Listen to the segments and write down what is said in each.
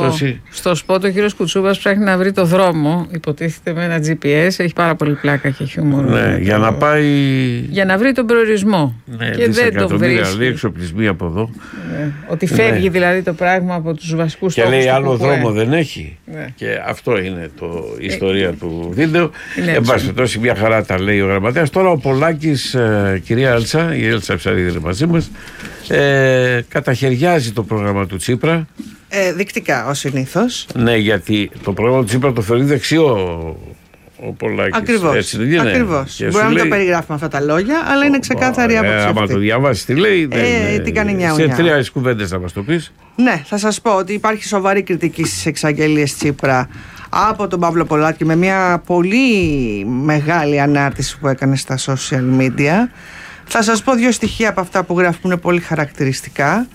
περίπτωση. Στο σπότ ο κύριος Κουτσούμπας ψάχνει να βρει το δρόμο. Υποτίθεται με ένα GPS. Έχει πάρα πολύ πλάκα και χιούμορ. Ναι, για να πάει. Για να βρει τον προορισμό. Ναι, και δεν το βρίσκει. Λέει εξοπλισμοί από εδώ. Ναι. Ότι φεύγει δηλαδή το πράγμα από τους βασικούς στόχους. Και λέει άλλο δρόμο δεν έχει. Ναι. Και αυτό είναι η ιστορία του βίντεο. Εν πάση περιπτώσει, μια χαρά τα λέει ο γραμματέας. Τώρα ο Πολάκης, κυρία Έλτσα, η Έλτσα Ψαρίδη είναι μαζί μας, καταχαιριάζει το πρόγραμμα του Τσίπρα. Δεικτικά, ως συνήθως. Ναι, γιατί το πρόγραμμα του Τσίπρα το θεωρεί δεξιό ο Πολάκης. Ακριβώς. Ακριβώς. Μπορεί να μην τα περιγράφουμε αυτά τα λόγια, αλλά είναι ξεκάθαρη άποψη. Άμα το διαβάσει, τι λέει. Τι κάνει μια σε 3 κουβέντες να μας το πεις. Ναι, θα σας πω ότι υπάρχει σοβαρή κριτική στις εξαγγελίες Τσίπρα από τον Παύλο Πολάκη με μια πολύ μεγάλη ανάρτηση που έκανε στα social media. Θα σας πω 2 στοιχεία από αυτά που γράφει που είναι πολύ χαρακτηριστικά.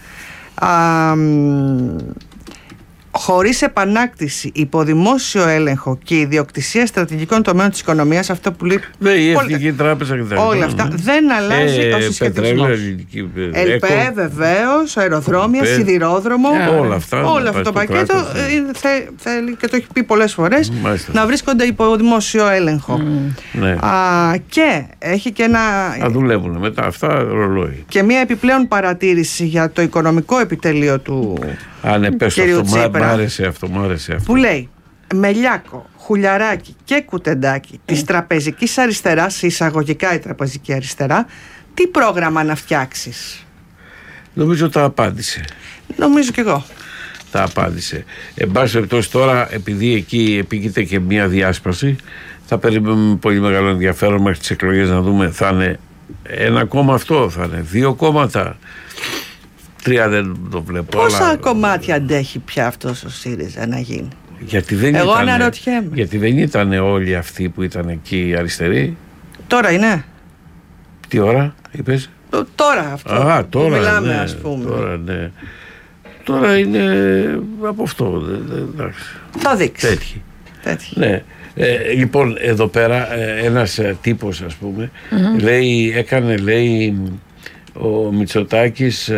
Χωρίς επανάκτηση, υποδημόσιο έλεγχο και ιδιοκτησία στρατηγικών τομέων της οικονομίας, αυτό που λέει. Ναι, η Εθνική Τράπεζα και τα όλα αυτά δεν αλλάζει ο συσχετισμός. ΕΛΠΕ, βεβαίως, αεροδρόμια, σιδηρόδρομο. Όλο αυτό το πακέτο θέλει, και το έχει πει πολλές φορές, να βρίσκονται υπό δημόσιο έλεγχο. Και έχει και ένα. Να δουλεύουν μετά αυτά ρολόι. Και μια επιπλέον παρατήρηση για το οικονομικό επιτελείο του. Ναι, πες αυτό, μ' άρεσε αυτό. Που λέει Μελιάκο, Χουλιαράκη και Κουτεντάκη της τραπεζικής αριστεράς, εισαγωγικά η τραπεζική αριστερά, τι πρόγραμμα να φτιάξεις? Νομίζω τα απάντησε. Νομίζω κι εγώ. Τα απάντησε. Εν πάση περιπτώσει τώρα, επειδή εκεί επίκειται και μια διάσπαση, θα περιμένουμε πολύ μεγάλο ενδιαφέρον μέχρι τις εκλογές να δούμε, θα είναι ένα κόμμα αυτό, θα είναι 2 κόμματα. 3 δεν το βλέπω. Πόσα κομμάτια αντέχει πια αυτός ο ΣΥΡΙΖΑ να γίνει? Εγώ αναρωτιέμαι. Γιατί δεν ήταν όλοι αυτοί που ήταν εκεί αριστεροί. Τώρα είναι. Τι ώρα είπες? Τώρα αυτό. Τώρα που μιλάμε, ναι, ας πούμε. Τώρα είναι από αυτό. Θα δείξει. Τέτοιοι. Ναι. Λοιπόν, εδώ πέρα ένας τύπος, ας πούμε, έκανε ο Μητσοτάκης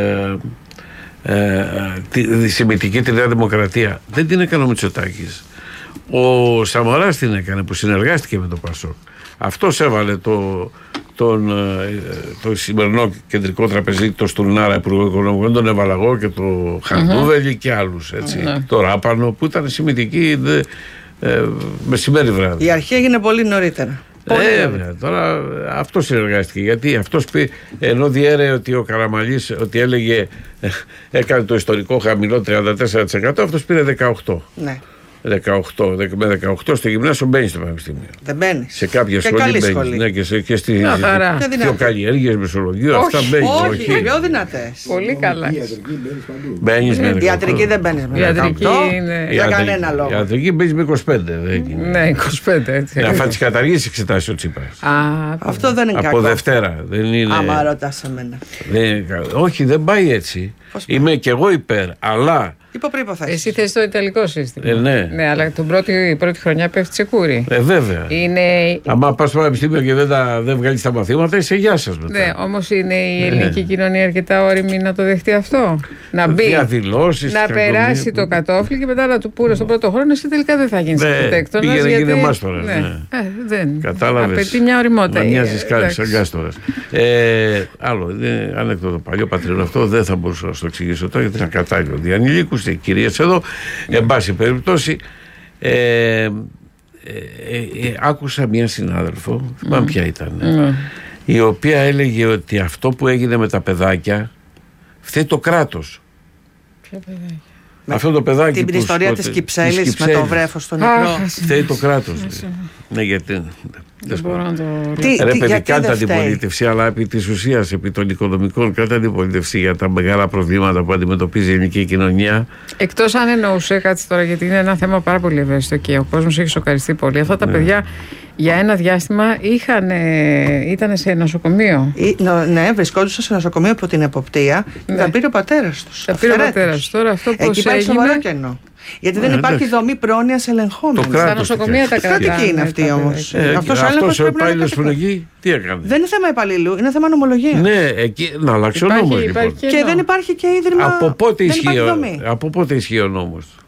τη Σεμιτική τη Νέα Δημοκρατία. Δεν την έκανε ο Μητσοτάκης. Ο Σαμαράς την έκανε, που συνεργάστηκε με το Πασόκ. Αυτός έβαλε το σημερινό κεντρικό τραπεζίτη, το Στουρνάρα, υπουργό οικονομικών, τον έβαλα εγώ και το Χαρδούβελη και άλλους. Το Ράπανο που ήταν Σεμιτική μεσημέρι βράδυ. Η αρχή έγινε πολύ νωρίτερα. Τώρα αυτό συνεργάστηκε. Γιατί αυτός ενώ διέρεε ότι ο Καραμανλής ότι έλεγε έκανε το ιστορικό χαμηλό 34%, αυτός πήρε 18%. Ναι. Με 18 στο γυμνάσιο μπαίνει στο πανεπιστήμιο. Δεν μπαίνει. Σε κάποια σχολή μπαίνει. Ναι, και στις βιοκαλλιέργειες, μεσολογίου, αυτά μπαίνει. Όχι, πιο δυνατές. Πολύ καλά. Μπαίνεις με 18. Ιατρική δεν μπαίνεις με 18. Για κανένα λόγο. Ιατρική μπαίνεις με 25. Ναι, 25 έτσι. Να τις καταργήσει εξετάσεις ο Τσίπρας. Αυτό δεν είναι κακό. Από Δευτέρα. Άμα ρωτάς εμένα. Όχι, δεν πάει έτσι. Είμαι κι εγώ υπέρ, αλλά. Εσύ θες το ιταλικό σύστημα. Ναι, αλλά την πρώτη χρονιά πέφτει τσεκούρι. Βέβαια. Αν πας στο πανεπιστήμιο και δεν βγάλεις τα μαθήματα, είσαι γεια σας μετά. Ναι, όμως είναι η ελληνική κοινωνία αρκετά όριμη να το δεχτεί αυτό. Να μπει. Διαδηλώσεις, να περάσει το κατόφλι και μετά να του πούνε στον πρώτο χρόνο, εσύ τελικά δεν θα γίνεις αρχιτέκτονας. Πήγαινε γίνει εμάς τώρα. Δεν. Κατάλαβες. Απαιτεί μια ωριμότητα. Να μοιάζεις σαν Κάστορας. Άλλο, είναι ανέκδοτο παλιό πατρινό αυτό, δεν θα μπορούσα να το εξηγήσω τώρα γιατί είναι ακατάλληλο. Διανηλίκους, κυρίες εδώ, εν πάση περιπτώσει, άκουσα μια συνάδελφο, θυμάμαι ποια ήταν, η οποία έλεγε ότι αυτό που έγινε με τα παιδάκια φταίει το κράτος. Ποια παιδάκια? Αυτό το παιδάκι. Την ιστορία της Κυψέλης με το βρέφος στον ύπνο. Φταίει το κράτος. Ναι, γιατί. Δεν μπορώ να το. Ρε παιδί, κάντε αντιπολίτευση, αλλά επί της ουσίας, επί των οικονομικών, κάντε αντιπολίτευση για τα μεγάλα προβλήματα που αντιμετωπίζει η ελληνική κοινωνία. Εκτός αν εννοούσε, κάτσε τώρα, γιατί είναι ένα θέμα πάρα πολύ ευαίσθητο και ο κόσμος έχει σοκαριστεί πολύ. Αυτά τα παιδιά για ένα διάστημα ήταν σε νοσοκομείο. Ναι, βρισκόντουσαν σε νοσοκομείο από την εποπτεία. Τα πήρε ο πατέρας τους. Τα πήρε ο πατέρας τους. Τώρα αυτό πώς εκεί υπάρχει σοβαρό κενό. Γιατί δεν υπάρχει δομή πρόνοιας ελεγχόμενης. Στα νοσοκομεία τα κρατάνε. Κρατική είναι αυτή όμως. Αυτός ο υπάλληλος που είναι εκεί, τι έκανε? Δεν είναι θέμα υπαλλήλου, είναι θέμα νομολογίας. Ναι, εκεί να αλλάξει ο νόμος λοιπόν. Και δεν υπάρχει και ίδρυμα. Από πότε ισχύει ο νόμος?